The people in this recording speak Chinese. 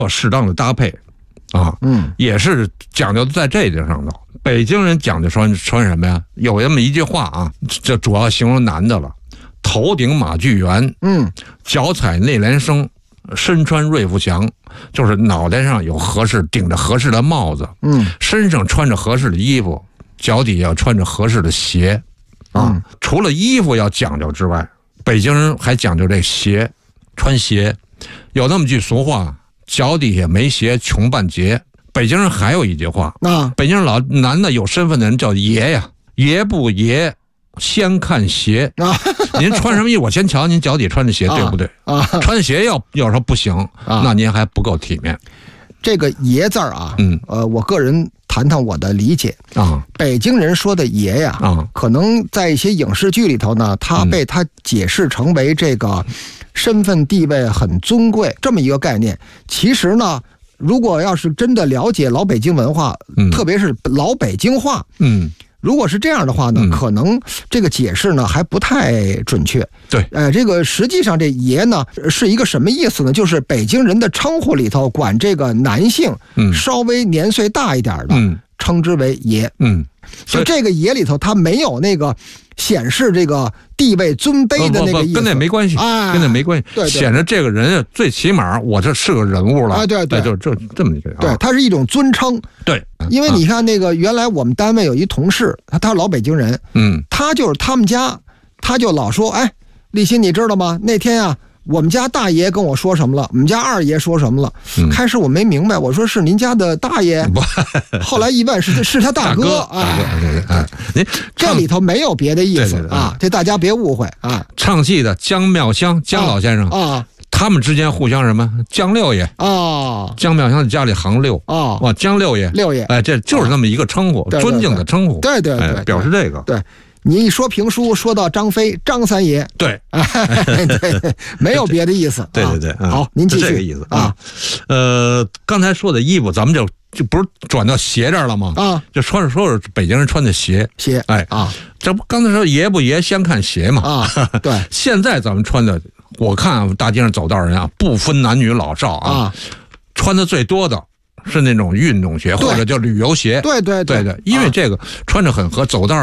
适当的搭配啊，也是讲究在这点上头。北京人讲究穿什么呀？有这么一句话啊，这主要形容男的了：头顶马具圆，脚踩内联升，身穿瑞服祥，就是脑袋上有顶着合适的帽子，身上穿着合适的衣服，脚底下穿着合适的鞋，啊，除了衣服要讲究之外，北京人还讲究这鞋，穿鞋。有那么句俗话，脚底下没鞋穷半截。北京人还有一句话，北京人男的有身份的人叫爷呀，爷不爷先看鞋。您穿什么衣服我先瞧您脚底穿的鞋对不对？穿鞋要说不行，那您还不够体面。 这个爷字儿啊，我个人谈谈我的理解啊。北京人说的爷呀，可能在一些影视剧里头呢，他被他解释成为这个身份地位很尊贵这么一个概念。其实呢，如果要是真的了解老北京文化，特别是老北京话，如果是这样的话呢，可能这个解释呢还不太准确。 对， 这个实际上这爷呢是一个什么意思呢？就是北京人的称呼里头管这个男性稍微年岁大一点的，称之为爷。就这个爷里头，他没有那个显示这个地位尊卑的那个意思， 跟那没关系，跟那没关系。 对， 显着这个人最起码我这是个人物了。 对， 就这么一个。 对，它是一种尊称。 对， 因为你看那个原来我们单位有一同事，他是老北京人，他就是他们家，他就老说，哎，立新你知道吗？那天啊，我们家大爷跟我说什么了，我们家二爷说什么了。开始我没明白，我说是您家的大爷，后来一问是他大哥。 您这里头没有别的意思啊，这大家别误会啊。 唱戏的姜妙香姜老先生啊，他们之间互相什么姜六爷啊，姜妙香家里行六啊，哇，姜六爷，哎，这就是那么一个称呼，尊敬的称呼。 对， 表示这个。 对。你一说评书，说到张飞，张三爷， 对， 对，没有别的意思。 对， 好，您继续这个意思啊。刚才说的衣服，咱们就不是转到鞋这儿了吗？就说北京人穿的鞋，哎这不刚才说爷不爷先看鞋嘛？ 对。 现在咱们穿的，我看大街上走道人啊，不分男女老少啊，穿的最多的是那种运动鞋或者叫旅游鞋。 对， 因为这个穿着很合，走道